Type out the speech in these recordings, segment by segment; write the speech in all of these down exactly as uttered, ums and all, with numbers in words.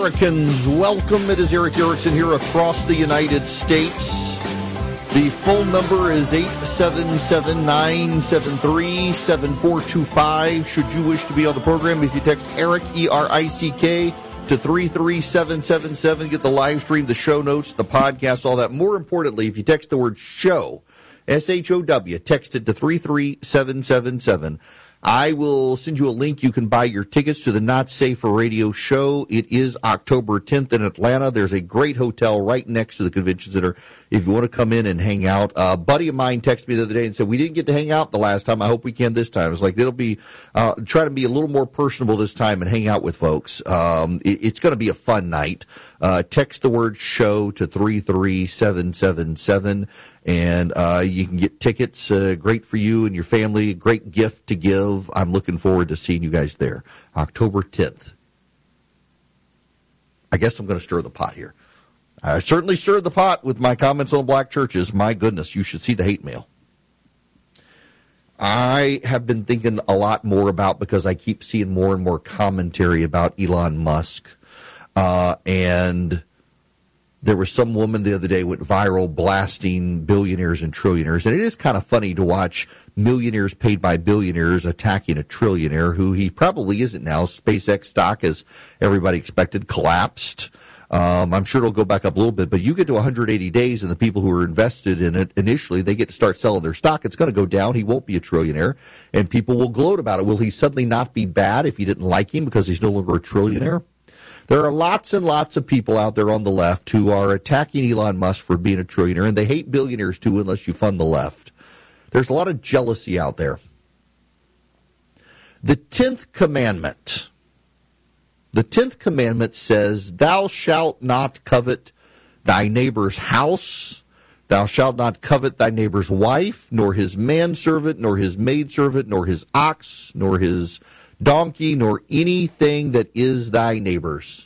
Americans, welcome. It is Erick Erickson here across the United States. The phone number is eight seven seven, nine seven three, seven four two five. Should you wish to be on the program, if you text Erick, E R I C K, to three three seven seven seven, get the live stream, the show notes, the podcast, all that. More importantly, if you text the word show, S H O W, text it to three three seven seven seven. I will send you a link. You can buy your tickets to the Not Safe for Radio show. It is October tenth in Atlanta. There's a great hotel right next to the convention center if you want to come in and hang out. A buddy of mine texted me the other day and said, we didn't get to hang out the last time. I hope we can this time. I was like, it'll be, uh, try to be a little more personable this time and hang out with folks. Um, it, it's going to be a fun night. Uh, text the word show to three three seven seven seven. And uh, you can get tickets. Uh, great for you and your family. Great gift to give. I'm looking forward to seeing you guys there. October tenth. I guess I'm going to stir the pot here. I certainly stirred the pot with my comments on black churches. My goodness, you should see the hate mail. I have been thinking a lot more about, because I keep seeing more and more commentary about Elon Musk. Uh, and... There was some woman the other day went viral blasting billionaires and trillionaires. And it is kind of funny to watch millionaires paid by billionaires attacking a trillionaire who he probably isn't now. SpaceX stock, as everybody expected, collapsed. Um, I'm sure it'll go back up a little bit, but you get to one hundred eighty days and the people who are invested in it initially, they get to start selling their stock. It's going to go down. He won't be a trillionaire, and people will gloat about it. Will he suddenly not be bad if you didn't like him because he's no longer a trillionaire? There are lots and lots of people out there on the left who are attacking Elon Musk for being a trillionaire, and they hate billionaires too unless you fund the left. There's a lot of jealousy out there. The tenth commandment. The tenth commandment says, thou shalt not covet thy neighbor's house, thou shalt not covet thy neighbor's wife, nor his manservant, nor his maidservant, nor his ox, nor his donkey, nor anything that is thy neighbor's.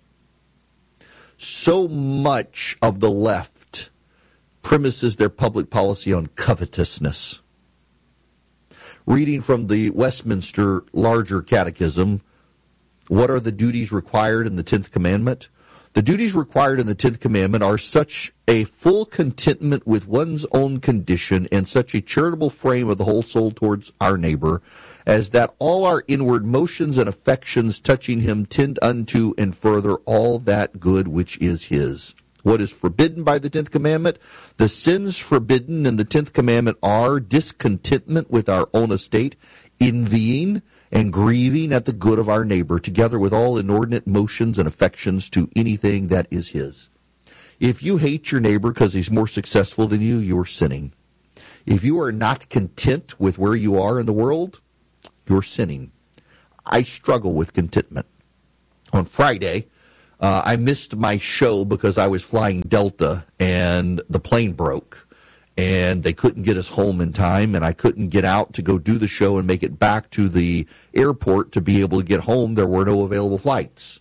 So much of the left premises their public policy on covetousness. Reading from the Westminster Larger Catechism, what are the duties required in the tenth commandment? The duties required in the tenth commandment are such a full contentment with one's own condition and such a charitable frame of the whole soul towards our neighbor, as that all our inward motions and affections touching him tend unto and further all that good which is his. What is forbidden by the tenth commandment? The sins forbidden in the tenth commandment are discontentment with our own estate, envying and grieving at the good of our neighbor, together with all inordinate motions and affections to anything that is his. If you hate your neighbor because he's more successful than you, you're sinning. If you are not content with where you are in the world, you're sinning. I struggle with contentment. On Friday, uh, I missed my show because I was flying Delta and the plane broke. And they couldn't get us home in time, and I couldn't get out to go do the show and make it back to the airport to be able to get home. There were no available flights.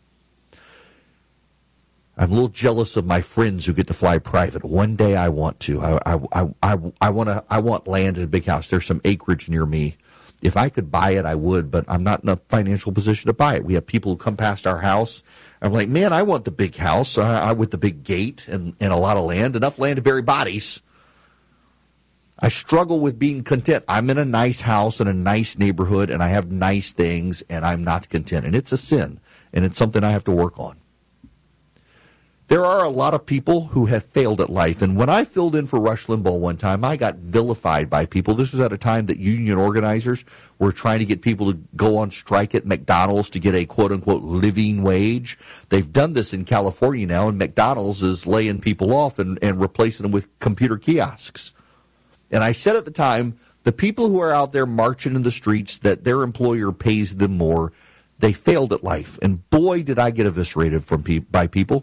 I'm a little jealous of my friends who get to fly private. One day I want to. I I I I, I want to. I want land in a big house. There's some acreage near me. If I could buy it, I would, but I'm not in a financial position to buy it. We have people who come past our house. I'm like, man, I want the big house uh, I, with the big gate and, and a lot of land, enough land to bury bodies. I struggle with being content. I'm in a nice house in a nice neighborhood, and I have nice things, and I'm not content. And it's a sin, and it's something I have to work on. There are a lot of people who have failed at life, and when I filled in for Rush Limbaugh one time, I got vilified by people. This was at a time that union organizers were trying to get people to go on strike at McDonald's to get a quote-unquote living wage. They've done this in California now, and McDonald's is laying people off and, and replacing them with computer kiosks. And I said at the time, the people who are out there marching in the streets that their employer pays them more, they failed at life. And boy, did I get eviscerated from pe- by people.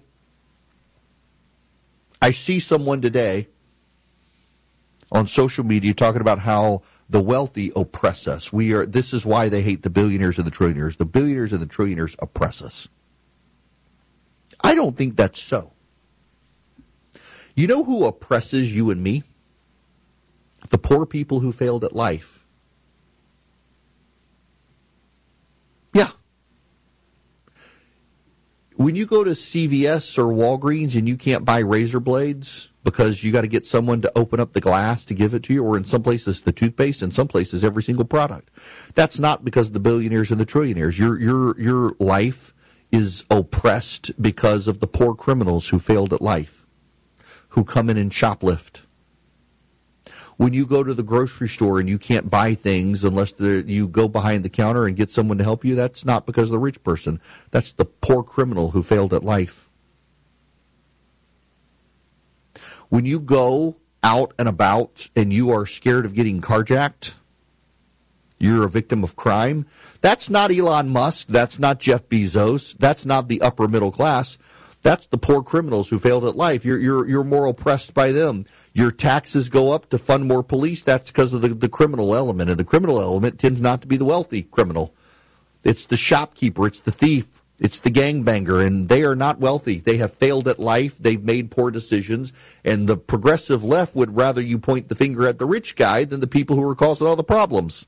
I see someone today on social media talking about how the wealthy oppress us. We are. This is why they hate the billionaires and the trillionaires. The billionaires and the trillionaires oppress us. I don't think that's so. You know who oppresses you and me? The poor people who failed at life. Yeah. when you go to C V S or Walgreens and you can't buy razor blades because you got to get someone to open up the glass to give it to you, or in some places the toothpaste, in some places every single product, that's not because of the billionaires and the trillionaires. Your your your life is oppressed because of the poor criminals who failed at life, who come in and shoplift. When you go to the grocery store and you can't buy things unless you go behind the counter and get someone to help you, that's not because of the rich person. That's the poor criminal who failed at life. When you go out and about and you are scared of getting carjacked, you're a victim of crime. That's not Elon Musk. That's not Jeff Bezos. That's not the upper middle class. That's the poor criminals who failed at life. You're you're you're more oppressed by them. Your taxes go up to fund more police. That's because of the, the criminal element. And the criminal element tends not to be the wealthy criminal. It's the shopkeeper. It's the thief. It's the gangbanger. And they are not wealthy. They have failed at life. They've made poor decisions. And the progressive left would rather you point the finger at the rich guy than the people who are causing all the problems.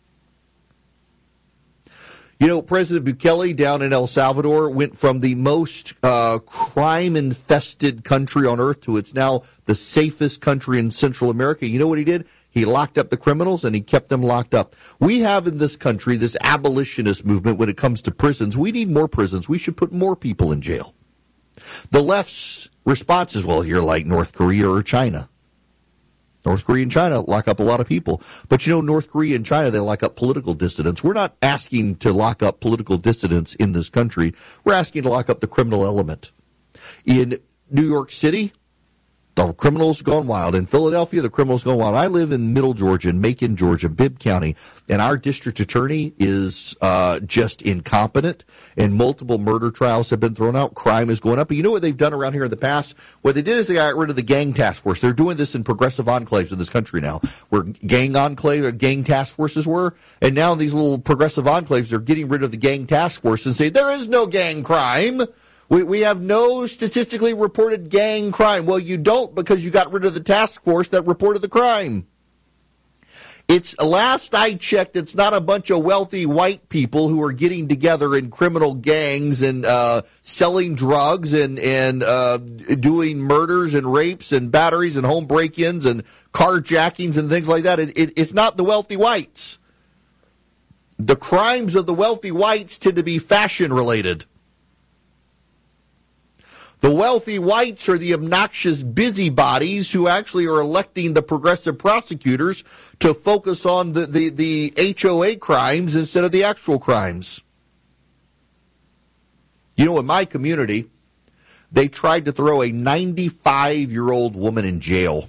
You know, President Bukele down in El Salvador went from the most uh, crime-infested country on earth to it's now the safest country in Central America. You know what he did? He locked up the criminals and he kept them locked up. We have in this country this abolitionist movement when it comes to prisons. We need more prisons. We should put more people in jail. The left's response is, well, you're like North Korea or China. North Korea and China lock up a lot of people. But, you know, North Korea and China, they lock up political dissidents. We're not asking to lock up political dissidents in this country. We're asking to lock up the criminal element. In New York City, the criminals gone wild. In Philadelphia, the criminals gone wild. I live in Middle Georgia, in Macon, Georgia, Bibb County, and our district attorney is uh, just incompetent, and multiple murder trials have been thrown out. Crime is going up. But you know what they've done around here in the past? What they did is they got rid of the gang task force. They're doing this in progressive enclaves in this country now, where gang enclave or gang task forces were, and now these little progressive enclaves are getting rid of the gang task force and say there is no gang crime. We we have no statistically reported gang crime. Well, you don't because you got rid of the task force that reported the crime. It's, last I checked, it's not a bunch of wealthy white people who are getting together in criminal gangs and uh, selling drugs and, and uh, doing murders and rapes and batteries and home break-ins and carjackings and things like that. It, it, it's not the wealthy whites. The crimes of the wealthy whites tend to be fashion-related. The wealthy whites are the obnoxious busybodies who actually are electing the progressive prosecutors to focus on the, the, the H O A crimes instead of the actual crimes. You know, in my community, they tried to throw a ninety-five-year-old woman in jail.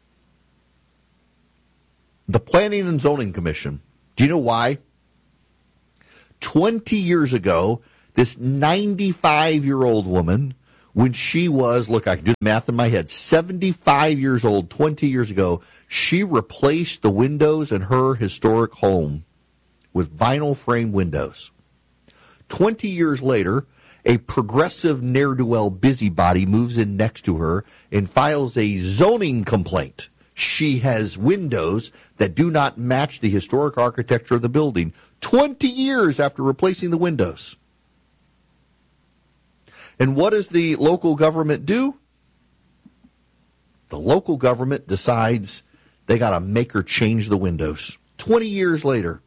The Planning and Zoning Commission. Do you know why? twenty years ago, this ninety-five-year-old woman, when she was, look, I can do the math in my head, seventy-five years old, twenty years ago, she replaced the windows in her historic home with vinyl frame windows. twenty years later, a progressive ne'er-do-well busybody moves in next to her and files a zoning complaint. She has windows that do not match the historic architecture of the building, twenty years after replacing the windows. And what does the local government do? The local government decides they got to make her change the windows. twenty years later.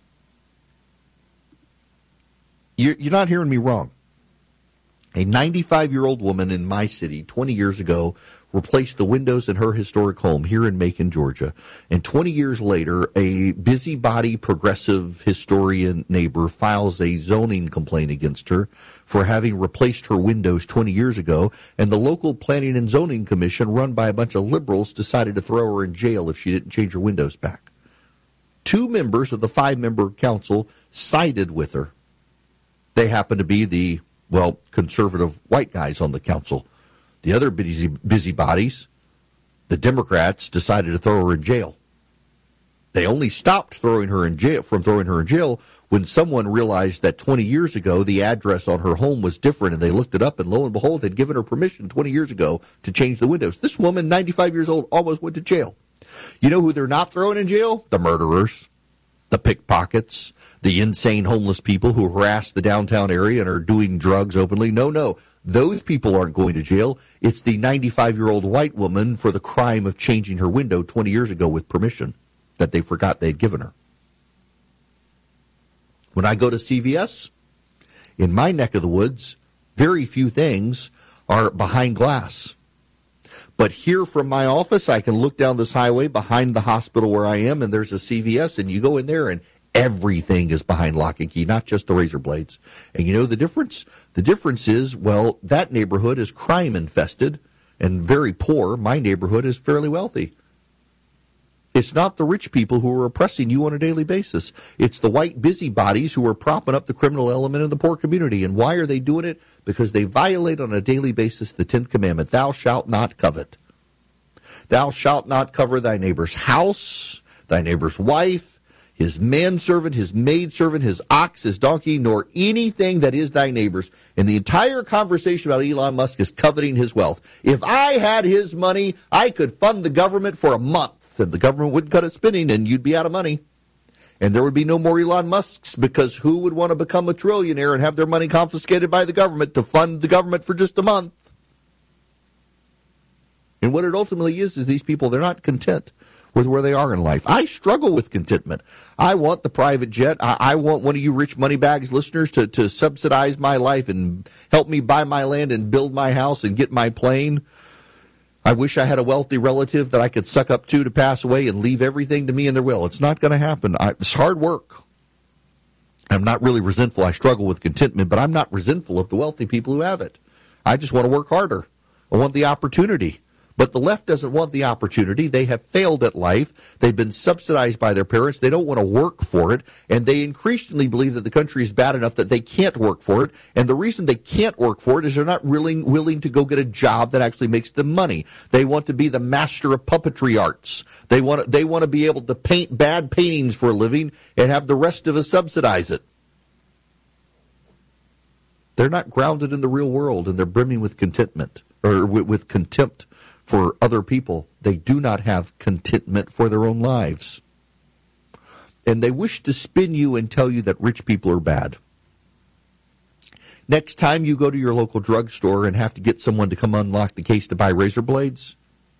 You're, you're not hearing me wrong. A ninety-five-year-old woman in my city twenty years ago replaced the windows in her historic home here in Macon, Georgia. And twenty years later, a busybody progressive historian neighbor files a zoning complaint against her for having replaced her windows twenty years ago. And the local Planning and Zoning Commission, run by a bunch of liberals, decided to throw her in jail if she didn't change her windows back. Two members of the five-member council sided with her. They happen to be the, well, conservative white guys on the council. The other busy busybodies, the Democrats, decided to throw her in jail. They only stopped throwing her in jail from throwing her in jail when someone realized that twenty years ago the address on her home was different, and they looked it up, and lo and behold, they'd given her permission twenty years ago to change the windows. This woman, ninety-five years old, almost went to jail. You know who they're not throwing in jail? The murderers. The pickpockets, the insane homeless people who harass the downtown area and are doing drugs openly. No, no, those people aren't going to jail. It's the ninety-five-year-old white woman for the crime of changing her window twenty years ago with permission that they forgot they'd given her. When I go to C V S, in my neck of the woods, very few things are behind glass. But here from my office, I can look down this highway behind the hospital where I am, and there's a C V S, and you go in there, and everything is behind lock and key, not just the razor blades. And you know the difference? The difference is, well, that neighborhood is crime-infested and very poor. My neighborhood is fairly wealthy. It's not the rich people who are oppressing you on a daily basis. It's the white busybodies who are propping up the criminal element in the poor community. And why are they doing it? Because they violate on a daily basis the tenth commandment, thou shalt not covet. Thou shalt not cover thy neighbor's house, thy neighbor's wife, his manservant, his maidservant, his ox, his donkey, nor anything that is thy neighbor's. And the entire conversation about Elon Musk is coveting his wealth. If I had his money, I could fund the government for a month. And the government wouldn't cut its spending, and you'd be out of money. And there would be no more Elon Musks, because who would want to become a trillionaire and have their money confiscated by the government to fund the government for just a month? And what it ultimately is, is these people, they're not content with where they are in life. I struggle with contentment. I want the private jet. I, I want one of you rich money bags listeners to, to subsidize my life and help me buy my land and build my house and get my plane. I wish I had a wealthy relative that I could suck up to to pass away and leave everything to me in their will. It's not going to happen. I, it's hard work. I'm not really resentful. I struggle with contentment, but I'm not resentful of the wealthy people who have it. I just want to work harder. I want the opportunity. But the left doesn't want the opportunity. They have failed at life. They've been subsidized by their parents. They don't want to work for it. And they increasingly believe that the country is bad enough that they can't work for it. And the reason they can't work for it is they're not willing, willing to go get a job that actually makes them money. They want to be the master of puppetry arts. They want to, they want to be able to paint bad paintings for a living and have the rest of us subsidize it. They're not grounded in the real world, and they're brimming with contentment, or with, with contempt for other people. They do not have contentment for their own lives. And they wish to spin you and tell you that rich people are bad. Next time you go to your local drugstore and have to get someone to come unlock the case to buy razor blades,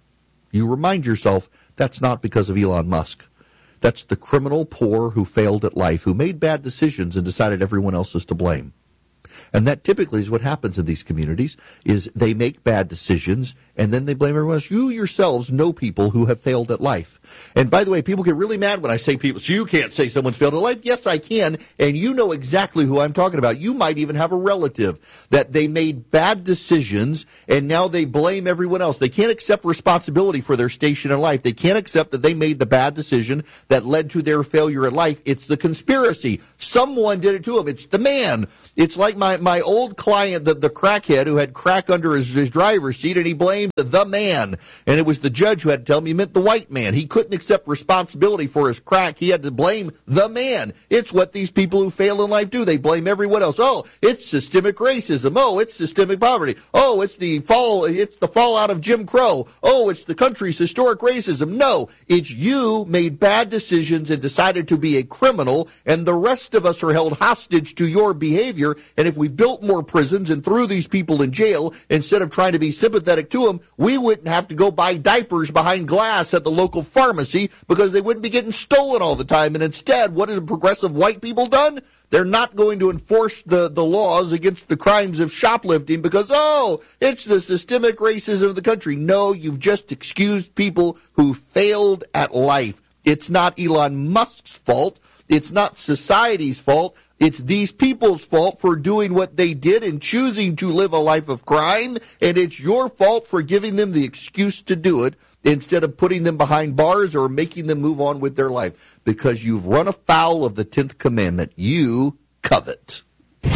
you remind yourself that's not because of Elon Musk. That's the criminal poor who failed at life, who made bad decisions and decided everyone else is to blame. And that typically is what happens in these communities, is they make bad decisions, and then they blame everyone else. You yourselves know people who have failed at life. And by the way, people get really mad when I say people, so you can't say someone's failed at life. Yes, I can, and you know exactly who I'm talking about. You might even have a relative that they made bad decisions, and now they blame everyone else. They can't accept responsibility for their station in life. They can't accept that they made the bad decision that led to their failure in life. It's the conspiracy. Someone did it to them. It's the man. It's like my, my old client, the, the crackhead who had crack under his, his driver's seat, and he blamed the man. And it was the judge who had to tell him he meant the white man. He couldn't accept responsibility for his crack. He had to blame the man. It's what these people who fail in life do. They blame everyone else. Oh, it's systemic racism. Oh, it's systemic poverty. Oh, it's the fall, it's the fallout of Jim Crow. Oh, it's the country's historic racism. No, it's you made bad decisions and decided to be a criminal, and the rest of us are held hostage to your behavior. And if we built more prisons and threw these people in jail instead of trying to be sympathetic to them, we wouldn't have to go buy diapers behind glass at the local pharmacy because they wouldn't be getting stolen all the time. And instead, what have the progressive white people done? They're not going to enforce the, the laws against the crimes of shoplifting because, oh, it's the systemic racism of the country. No, you've just excused people who failed at life. It's not Elon Musk's fault. It's not society's fault. It's these people's fault for doing what they did and choosing to live a life of crime, and it's your fault for giving them the excuse to do it instead of putting them behind bars or making them move on with their life, because you've run afoul of the tenth commandment. You covet.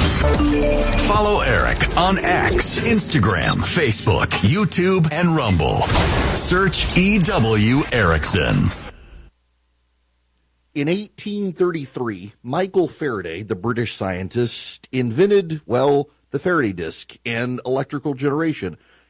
Follow Eric on X, Instagram, Facebook, YouTube, and Rumble. Search E W Erickson. In eighteen thirty-three, Michael Faraday, the British scientist, invented, well, the Faraday disk and electrical generation.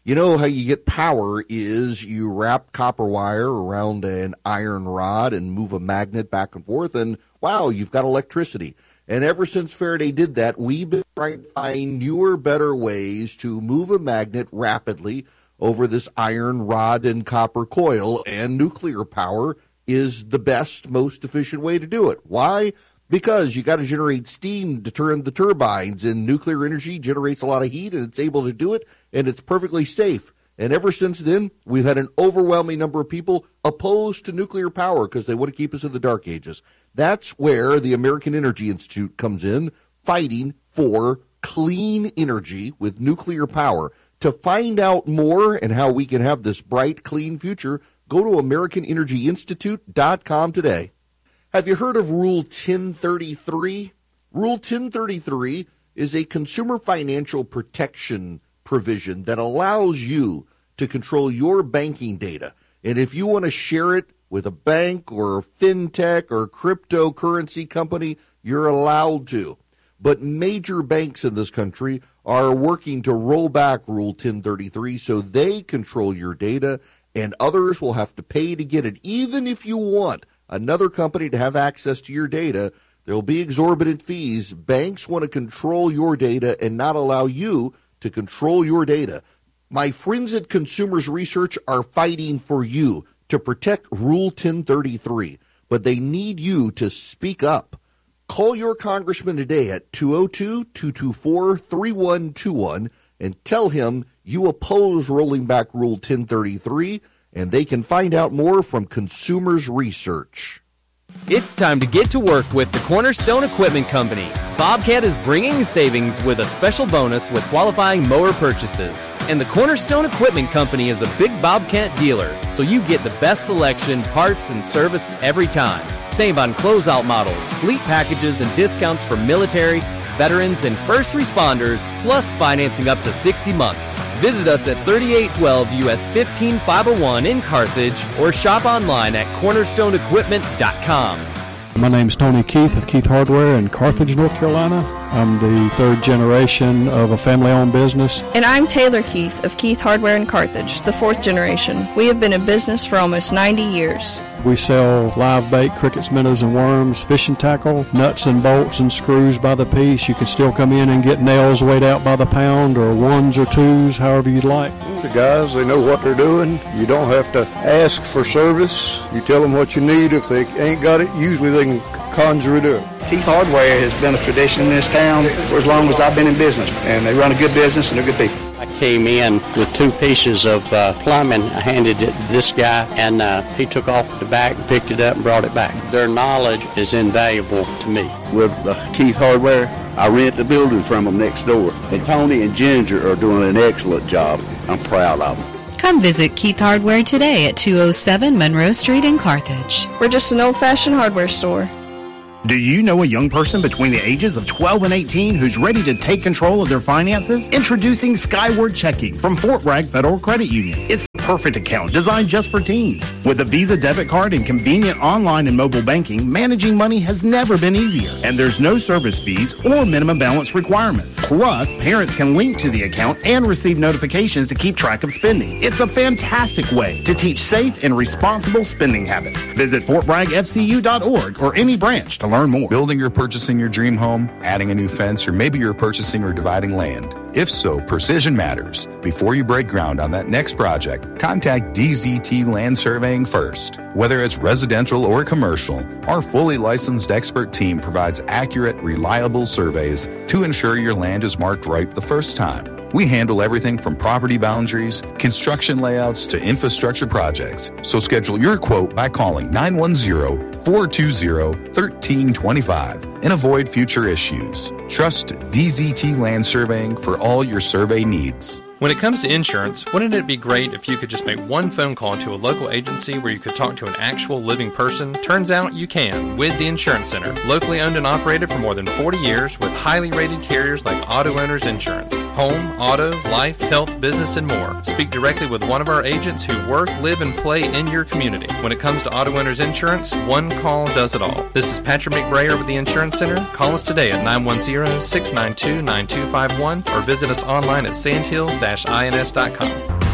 You know how you get power is you wrap copper wire around an iron rod and move a magnet back and forth, and wow, you've got electricity. And ever since Faraday did that, we've been trying to find newer, better ways to move a magnet rapidly over this iron rod and copper coil, and nuclear power is the best, most efficient way to do it. Why? Because you got to generate steam to turn the turbines, and nuclear energy generates a lot of heat, and it's able to do it, and it's perfectly safe. And ever since then, we've had an overwhelming number of people opposed to nuclear power because they want to keep us in the dark ages. That's where the American Energy Institute comes in, fighting for clean energy with nuclear power. To find out more and how we can have this bright, clean future, go to American Energy Institute dot com today. Have you heard of Rule ten thirty-three? Rule ten thirty-three is a consumer financial protection provision that allows you to control your banking data. And if you want to share it with a bank or a fintech or a cryptocurrency company, you're allowed to. But major banks in this country are working to roll back Rule ten thirty-three so they control your data, and others will have to pay to get it. Even if you want another company to have access to your data, there will be exorbitant fees. Banks want to control your data and not allow you to control your data. My friends at Consumers Research are fighting for you to protect Rule ten thirty-three, but they need you to speak up. Call your congressman today at two oh two, two two four, three one two one and tell him you oppose rolling back Rule ten thirty-three, and they can find out more from Consumers Research. It's time to get to work with the Cornerstone Equipment Company. Bobcat is bringing savings with a special bonus with qualifying mower purchases. And the Cornerstone Equipment Company is a big Bobcat dealer, so you get the best selection, parts, and service every time. Save on closeout models, fleet packages, and discounts for military, veterans, and first responders, plus financing up to sixty months. Visit us at thirty-eight twelve U S fifteen five oh one in Carthage or shop online at cornerstone equipment dot com. My name is Tony Keith of Keith Hardware in Carthage, North Carolina. I'm the third generation of a family-owned business. And I'm Taylor Keith of Keith Hardware in Carthage, the fourth generation. We have been in business for almost ninety years. We sell live bait, crickets, minnows, and worms, fishing tackle, nuts and bolts and screws by the piece. You can still come in and get nails weighed out by the pound, or ones or twos, however you'd like. The guys, they know what they're doing. You don't have to ask for service. You tell them what you need. If they ain't got it, usually they can conjure it up. Keith Hardware has been a tradition in this town for as long as I've been in business, and they run a good business and they're good people. I came in with two pieces of uh, plumbing. I handed it to this guy, and uh, he took off the back, picked it up, and brought it back. Their knowledge is invaluable to me. With uh, Keith Hardware, I rent the building from them next door. And Tony and Ginger are doing an excellent job. I'm proud of them. Come visit Keith Hardware today at two oh seven Monroe Street in Carthage. We're just an old-fashioned hardware store. Do you know a young person between the ages of twelve and eighteen who's ready to take control of their finances? Introducing Skyward Checking from Fort Bragg Federal Credit Union. It's the perfect account designed just for teens. With a Visa debit card and convenient online and mobile banking, managing money has never been easier. And there's no service fees or minimum balance requirements. Plus, parents can link to the account and receive notifications to keep track of spending. It's a fantastic way to teach safe and responsible spending habits. Visit fort bragg f c u dot org or any branch to learn more. Building or purchasing your dream home, adding a new fence, or maybe you're purchasing or dividing land. If so, precision matters. Before you break ground on that next project, contact D Z T Land Surveying first. Whether it's residential or commercial, our fully licensed expert team provides accurate, reliable surveys to ensure your land is marked right the first time. We handle everything from property boundaries, construction layouts, to infrastructure projects. So schedule your quote by calling nine one zero, four two zero, one three two five and avoid future issues. Trust D Z T Land Surveying for all your survey needs. When it comes to insurance, wouldn't it be great if you could just make one phone call to a local agency where you could talk to an actual living person? Turns out you can with the Insurance Center. Locally owned and operated for more than forty years with highly rated carriers like Auto Owners Insurance. Home, auto, life, health, business, and more. Speak directly with one of our agents who work, live, and play in your community. When it comes to Auto Owners Insurance, one call does it all. This is Patrick McBrayer with the Insurance Center. Call us today at nine one zero, six nine two, nine two five one or visit us online at sandhills dash ins dot com.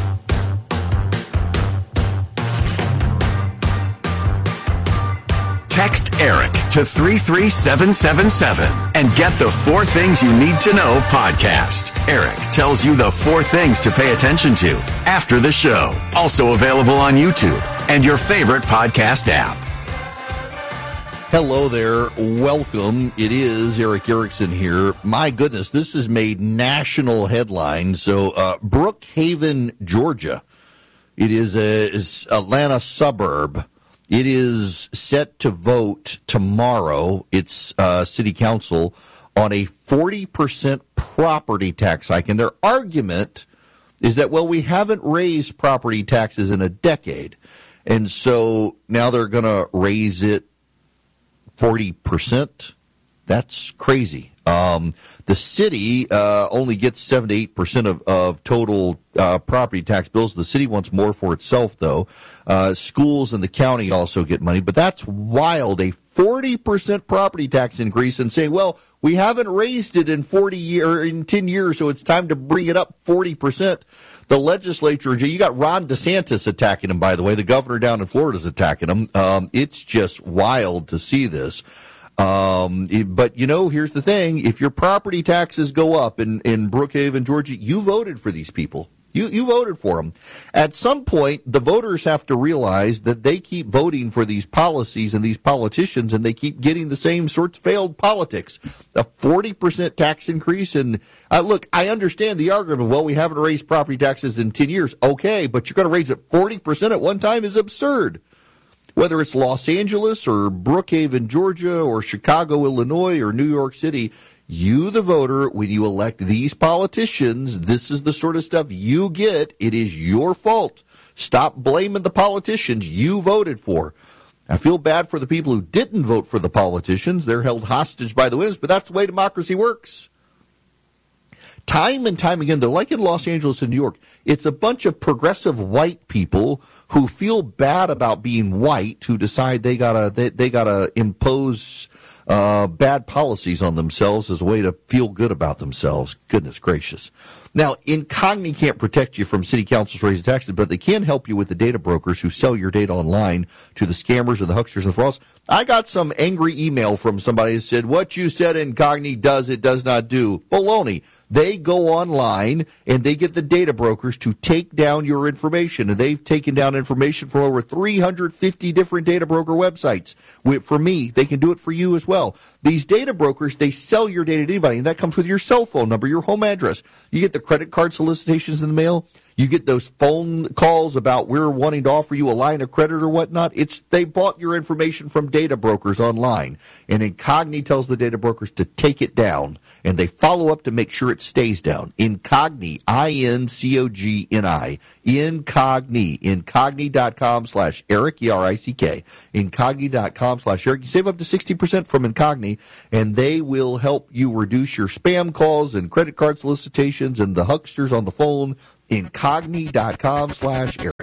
Text ERIC to three three seven seven seven and get the Four Things You Need to Know podcast. ERIC tells you the four things to pay attention to after the show. Also available on YouTube and your favorite podcast app. Hello there. Welcome. It is Eric Erickson here. My goodness, this has made national headlines. So, uh, Brookhaven, Georgia. It is a is Atlanta suburb. It is set to vote tomorrow. It's uh, city council on a forty percent property tax hike. And their argument is that, well, we haven't raised property taxes in a decade. And so now they're going to raise it forty percent. That's crazy. Um, the city uh, only gets seven to eight percent of, of total uh, property tax bills. The city wants more for itself, though. Uh, schools and the county also get money. But that's wild, a forty percent property tax increase, and say, well, we haven't raised it in forty year, in ten years, so it's time to bring it up forty percent. The legislature, you got Ron DeSantis attacking him, by the way. The governor down in Florida is attacking him. Um, it's just wild to see this. Um, but, you know, here's the thing. If your property taxes go up in, in Brookhaven, Georgia, you voted for these people. You, you voted for them. At some point, the voters have to realize that they keep voting for these policies and these politicians, and they keep getting the same sorts of failed politics. A forty percent tax increase. And uh, look, I understand the argument, well, we haven't raised property taxes in ten years. Okay, but you're going to raise it forty percent at one time is absurd. Whether it's Los Angeles or Brookhaven, Georgia, or Chicago, Illinois, or New York City, you, the voter, when you elect these politicians, this is the sort of stuff you get. It is your fault. Stop blaming the politicians you voted for. I feel bad for the people who didn't vote for the politicians. They're held hostage by the winds, but that's the way democracy works. Time and time again, though, like in Los Angeles and New York, it's a bunch of progressive white people who feel bad about being white, who decide they gotta they, they gotta impose uh, bad policies on themselves as a way to feel good about themselves. Goodness gracious! Now, Incogni can't protect you from city councils raising taxes, but they can help you with the data brokers who sell your data online to the scammers and the hucksters and frauds. I got some angry email from somebody who said, "What you said Incogni does, it does not do." Baloney. They go online and they get the data brokers to take down your information. And they've taken down information from over three hundred fifty different data broker websites. For me, they can do it for you as well. These data brokers, they sell your data to anybody, and that comes with your cell phone number, your home address. You get the credit card solicitations in the mail. You get those phone calls about we're wanting to offer you a line of credit or whatnot. It's they bought your information from data brokers online. And Incogni tells the data brokers to take it down. And they follow up to make sure it stays down. Incogni, I N C O G N I. Incogni. Incogni.com slash Eric, E R I C K. Incogni.com slash Eric. You save up to sixty percent from Incogni, and they will help you reduce your spam calls and credit card solicitations and the hucksters on the phone. Incogni.com slash Eric.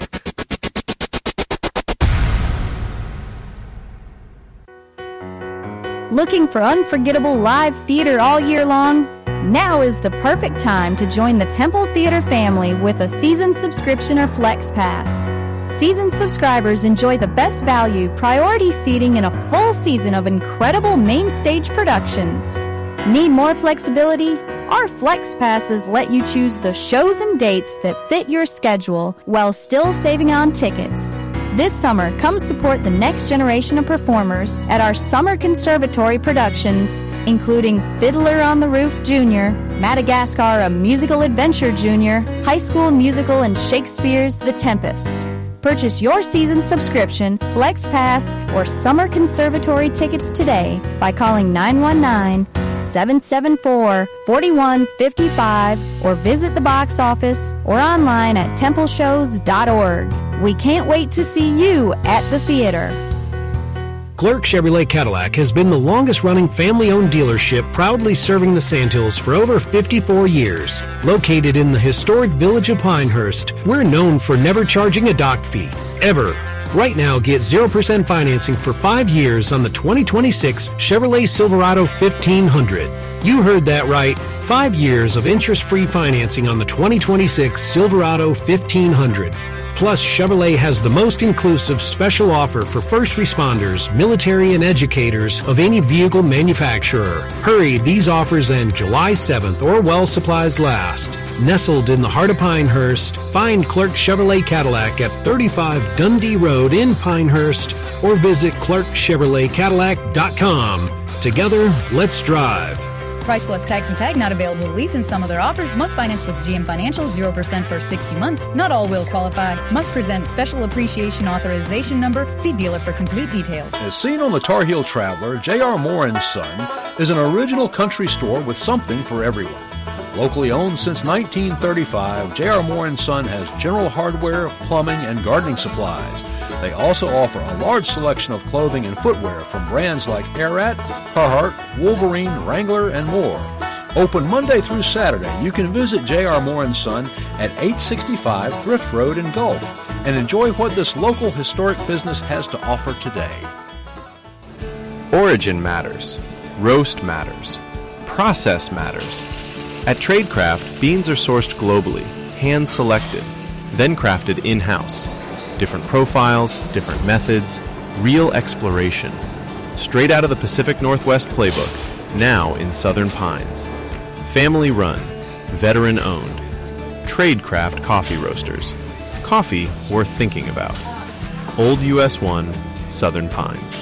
Looking for unforgettable live theater all year long? Now is the perfect time to join the Temple Theater family with a season subscription or Flex Pass. Season subscribers enjoy the best value, priority seating, and a full season of incredible main stage productions. Need more flexibility? Our Flex Passes let you choose the shows and dates that fit your schedule while still saving on tickets. This summer, come support the next generation of performers at our Summer Conservatory productions, including Fiddler on the Roof Junior, Madagascar, A Musical Adventure Junior, High School Musical, and Shakespeare's The Tempest. Purchase your season subscription, Flex Pass, or Summer Conservatory tickets today by calling nine one nine, seven seven four, four one five five or visit the box office or online at temple shows dot org. We can't wait to see you at the theater. Clerk Chevrolet Cadillac has been the longest-running family-owned dealership proudly serving the Sandhills for over fifty-four years. Located in the historic village of Pinehurst, we're known for never charging a dock fee, ever. Right now, get zero percent financing for five years on the twenty twenty-six Chevrolet Silverado fifteen hundred. You heard that right. Five years of interest-free financing on the twenty twenty-six Silverado fifteen hundred. Plus, Chevrolet has the most inclusive special offer for first responders, military, and educators of any vehicle manufacturer. Hurry, these offers end July seventh or while supplies last. Nestled in the heart of Pinehurst, find Clark Chevrolet Cadillac at thirty-five Dundee Road in Pinehurst or visit clark chevrolet cadillac dot com. Together, let's drive. Price plus tax and tag not available to lease in some other offers. Must finance with G M Financial, zero percent for sixty months. Not all will qualify. Must present special appreciation authorization number. See dealer for complete details. As seen on the Tar Heel Traveler, J R. Moore and Son is an original country store with something for everyone. Locally owned since nineteen thirty-five, J R. Moore and Son has general hardware, plumbing, and gardening supplies. They also offer a large selection of clothing and footwear from brands like Arat, Carhartt, Wolverine, Wrangler, and more. Open Monday through Saturday, you can visit J R. Moore and Son at eight sixty-five Thrift Road in Gulf and enjoy what this local historic business has to offer today. Origin matters. Roast matters. Process matters. At Tradecraft, beans are sourced globally, hand-selected, then crafted in-house. Different profiles, different methods, real exploration. Straight out of the Pacific Northwest playbook, now in Southern Pines. Family run, veteran owned. Tradecraft Coffee Roasters. Coffee worth thinking about. Old U S one, Southern Pines.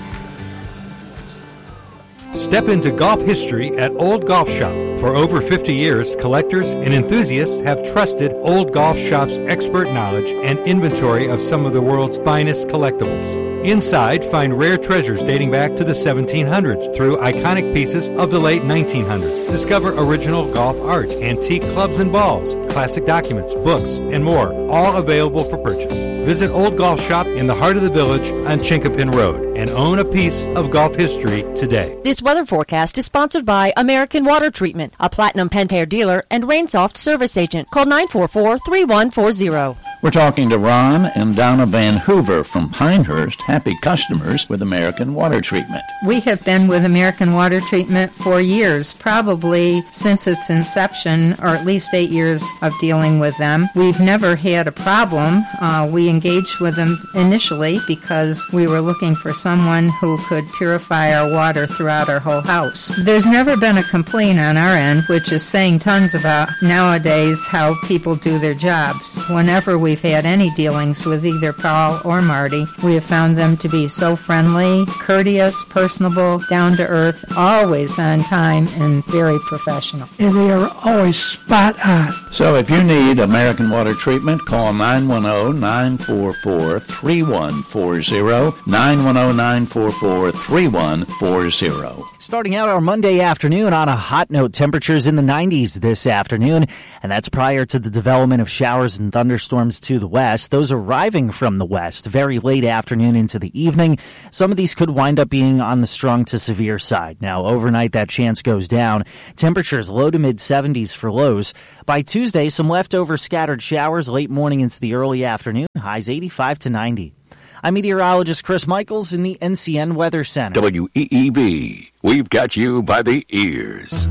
Step into golf history at Old Golf Shop. For over fifty years, collectors and enthusiasts have trusted Old Golf Shop's expert knowledge and inventory of some of the world's finest collectibles. Inside, find rare treasures dating back to the seventeen hundreds through iconic pieces of the late nineteen hundreds. Discover original golf art, antique clubs and balls, classic documents, books, and more, all available for purchase. Visit Old Golf Shop in the heart of the village on Chinkapin Road and own a piece of golf history today. This weather forecast is sponsored by American Water Treatment, a Platinum Pentair dealer and Rainsoft service agent. Call nine four four, three one four zero. We're talking to Ron and Donna Van Hoover from Pinehurst, happy customers with American Water Treatment. We have been with American Water Treatment for years, probably since its inception, or at least eight years of dealing with them. We've never had a problem. Uh, we engaged with them initially because we were looking for someone who could purify our water throughout our whole house. There's never been a complaint on our end, which is saying tons about nowadays how people do their jobs. Whenever we've had any dealings with either Paul or Marty, we have found them to be so friendly, courteous, personable, down to earth, always on time, and very professional. And they are always spot on. So if you need American Water Treatment, call nine one zero, nine four four, three one four zero, nine one zero, nine four four, three one four zero. Starting out our Monday afternoon on a hot note, temperatures in the nineties this afternoon, and that's prior to the development of showers and thunderstorms to the west. Those arriving from the west very late afternoon into the evening. Some of these could wind up being on the strong to severe side. Now, overnight, that chance goes down. Temperatures low to mid seventies for lows. By Tuesday, some leftover scattered showers late morning into the early afternoon. Highs eighty-five to ninety. I'm meteorologist Chris Michaels in the N C N Weather Center. W E E B, we've got you by the ears.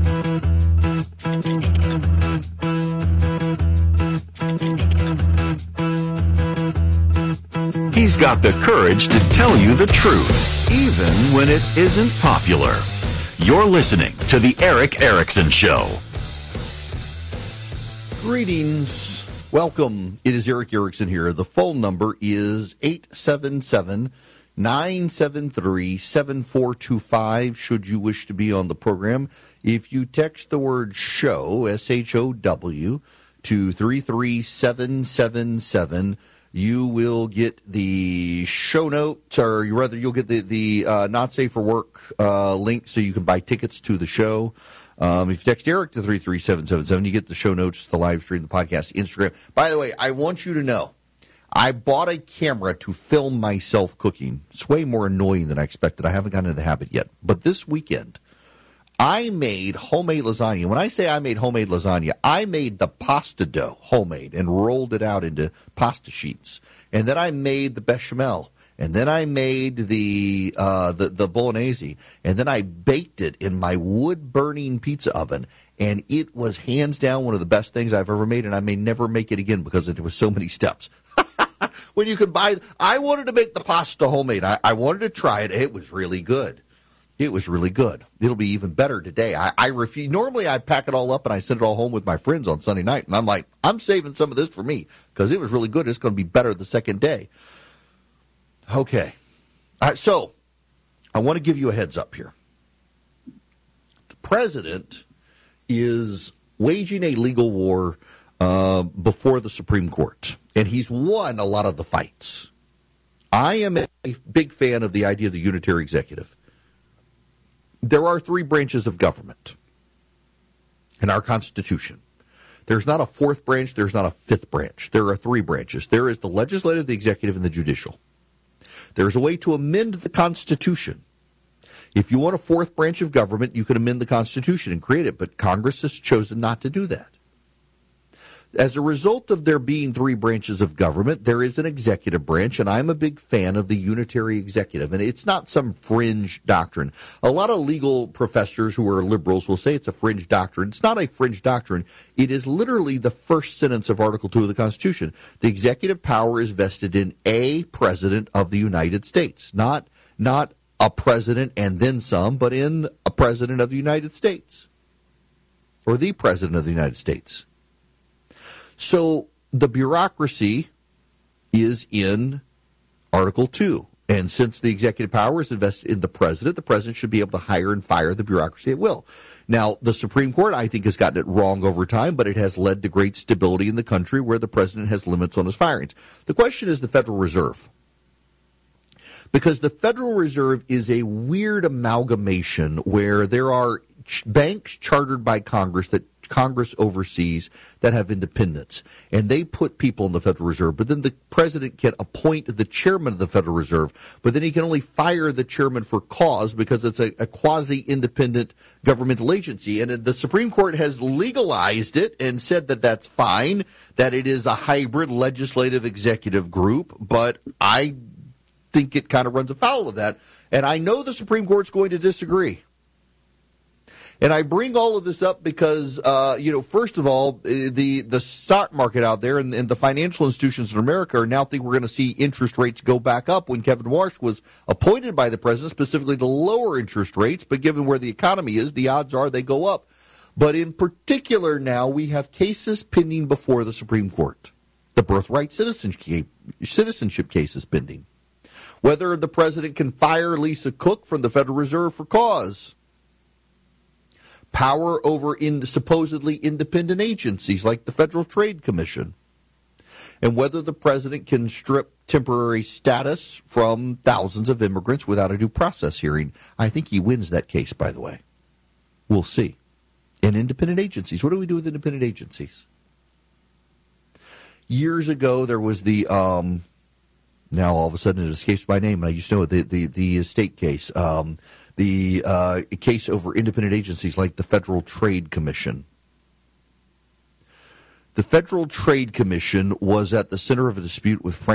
He's got the courage to tell you the truth, even when it isn't popular. You're listening to The Eric Erickson Show. Greetings. Welcome. It is Eric Erickson here. The phone number is eight seven seven, nine seven three, seven four two five should you wish to be on the program. If you text the word show, S H O W, to three three seven seven seven, you will get the show notes, or rather you'll get the, the uh, Not Safe for Work uh, link so you can buy tickets to the show. Um, if you text Eric to three three seven seven seven, you get the show notes, the live stream, the podcast, Instagram. By the way, I want you to know, I bought a camera to film myself cooking. It's way more annoying than I expected. I haven't gotten into the habit yet. But this weekend, I made homemade lasagna. When I say I made homemade lasagna, I made the pasta dough homemade and rolled it out into pasta sheets. And then I made the bechamel. And then I made the uh, the, the bolognese. And then I baked it in my wood-burning pizza oven. And it was hands down one of the best things I've ever made. And I may never make it again because there was so many steps. When you could buy, I wanted to make the pasta homemade. I, I wanted to try it. It was really good. It was really good. It'll be even better today. I, I refuse. Normally, I pack it all up and I send it all home with my friends on Sunday night. And I'm like, I'm saving some of this for me because it was really good. It's going to be better the second day. Okay. All right, so I want to give you a heads up here. The president is waging a legal war uh, before the Supreme Court, and he's won a lot of the fights. I am a big fan of the idea of the unitary executive. There are three branches of government in our Constitution. There's not a fourth branch. There's not a fifth branch. There are three branches. There is the legislative, the executive, and the judicial. There's a way to amend the Constitution. If you want a fourth branch of government, you can amend the Constitution and create it, but Congress has chosen not to do that. As a result of there being three branches of government, there is an executive branch, and I'm a big fan of the unitary executive, and it's not some fringe doctrine. A lot of legal professors who are liberals will say it's a fringe doctrine. It's not a fringe doctrine. It is literally the first sentence of Article two of the Constitution. The executive power is vested in a president of the United States, not, not a president and then some, but in a president of the United States, or the president of the United States. So the bureaucracy is in Article two. And since the executive power is invested in the president, the president should be able to hire and fire the bureaucracy at will. Now, the Supreme Court, I think, has gotten it wrong over time, but it has led to great stability in the country where the president has limits on his firings. The question is the Federal Reserve. Because the Federal Reserve is a weird amalgamation where there are ch- banks chartered by Congress that Congress oversees that have independence, and they put people in the Federal Reserve, but then the president can appoint the chairman of the Federal Reserve, but then he can only fire the chairman for cause because it's a, a quasi-independent governmental agency, and the Supreme Court has legalized it and said that that's fine, that it is a hybrid legislative executive group, but I think it kind of runs afoul of that, and I know the Supreme Court's going to disagree. And I bring all of this up because, uh, you know, first of all, the the stock market out there and, and the financial institutions in America are now think we're going to see interest rates go back up when Kevin Warsh was appointed by the president specifically to lower interest rates. But given where the economy is, the odds are they go up. But in particular now, we have cases pending before the Supreme Court. The birthright citizenship, citizenship case is pending. Whether the president can fire Lisa Cook from the Federal Reserve for cause. Power over in supposedly independent agencies like the Federal Trade Commission, and whether the president can strip temporary status from thousands of immigrants without a due process hearing. I think he wins that case, by the way. We'll see. And independent agencies. What do we do with independent agencies? Years ago, there was the, um, now all of a sudden it escapes my name, and I used to know the, the, the state case, um, the uh, case over independent agencies like the Federal Trade Commission. The Federal Trade Commission was at the center of a dispute with Frank